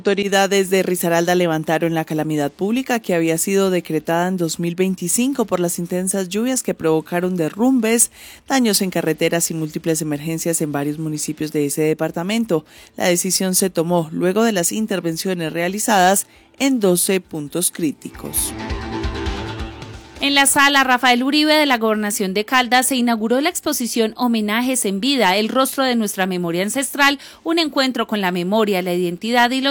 Autoridades de Risaralda levantaron la calamidad pública que había sido decretada en 2025 por las intensas lluvias que provocaron derrumbes, daños en carreteras y múltiples emergencias en varios municipios de ese departamento. La decisión se tomó luego de las intervenciones realizadas en 12 puntos críticos. En la sala Rafael Uribe de la Gobernación de Caldas se inauguró la exposición Homenajes en Vida, el rostro de nuestra memoria ancestral, un encuentro con la memoria, la identidad y los